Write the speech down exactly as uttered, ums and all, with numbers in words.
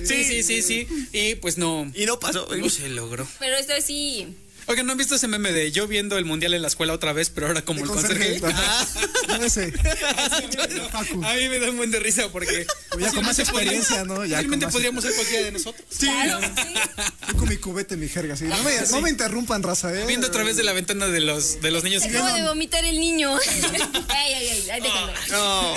Sí, sí, sí, sí. Y pues no. Y no pasó. No se logró. Pero esto sí. Oigan, ¿no han visto ese meme de yo viendo el mundial en la escuela otra vez, pero ahora como el conserje? No ese. A mí me da un buen de risa porque ya con más experiencia, ¿no? Ya realmente más... podríamos ser cualquiera de nosotros. Sí. Claro, sí. Yo con mi cubete, mi jerga, sí. No me, sí. no me interrumpan, raza, eh. Viendo a través de la ventana de los, de los niños. Se acaba de vomitar el niño. Ay, ay, ay, déjalo. No.